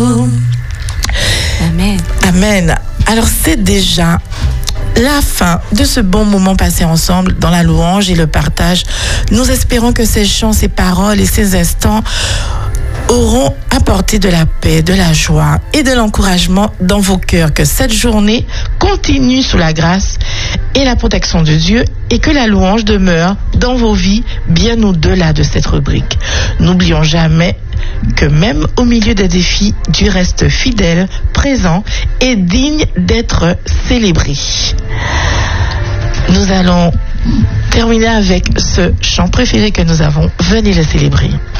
Amen. Amen. Alors c'est déjà la fin de ce bon moment passé ensemble dans la louange et le partage. Nous espérons que ces chants, ces paroles et ces instants auront apporté de la paix, de la joie et de l'encouragement dans vos cœurs. Que cette journée continue sous la grâce et la protection de Dieu et que la louange demeure dans vos vies bien au-delà de cette rubrique. N'oublions jamais que même au milieu des défis, Dieu reste fidèle, présent et digne d'être célébré. Nous allons terminer avec ce chant préféré que nous avons. Venez le célébrer.